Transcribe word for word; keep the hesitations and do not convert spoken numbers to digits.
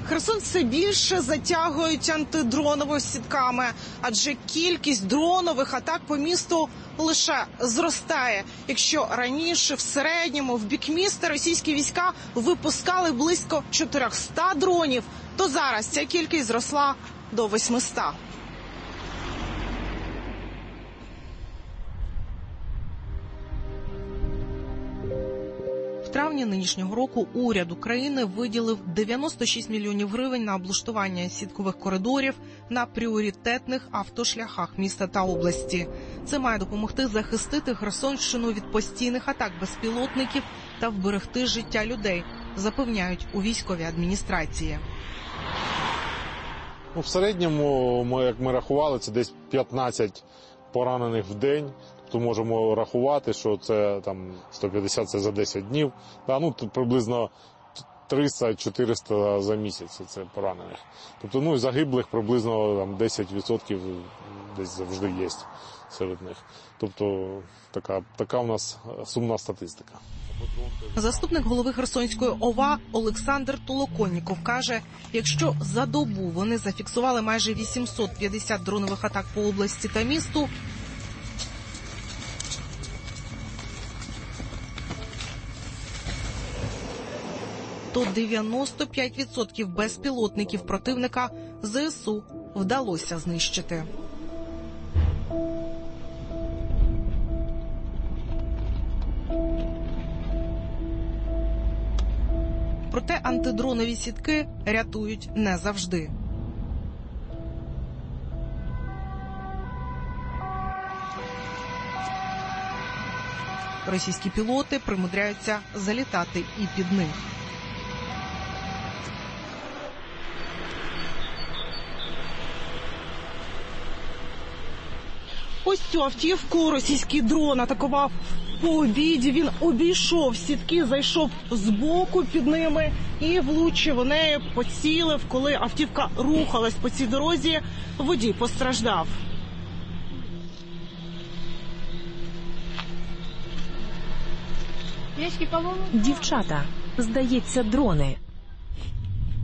Херсон все більше затягують антидроновими сітками, адже кількість дронових атак по місту лише зростає. Якщо раніше в середньому в бік міста російські війська випускали близько чотириста дронів, то зараз ця кількість зросла до восьмисот. В травні нинішнього року уряд України виділив дев'яносто шість мільйонів гривень на облаштування сіткових коридорів на пріоритетних автошляхах міста та області. Це має допомогти захистити Херсонщину від постійних атак безпілотників та вберегти життя людей, запевняють у військовій адміністрації. Ну, в середньому, ми, як ми рахували, це десь п'ятнадцять поранених в день. То можемо рахувати, що це там сто п'ятдесят – це за десять днів. Да, ну, тут приблизно триста - чотириста за місяць це поранених. Тобто, ну, загиблих приблизно там десять відсотків десь завжди є серед них. Тобто, така, така у нас сумна статистика. Заступник голови Херсонської ОВА Олександр Толоконніков каже, якщо за добу вони зафіксували майже вісімсот п'ятдесят дронових атак по області та місту, то дев'яносто п'ять відсотків безпілотників противника ЗСУ вдалося знищити. Проте антидронові сітки рятують не завжди. Російські пілоти примудряються залітати і під них. Ось цю автівку російський дрон атакував по обіді. Він обійшов сітки, зайшов збоку під ними і влучив у неї, поцілив. Коли автівка рухалась по цій дорозі, водій постраждав. Дівчата, здається, дрони.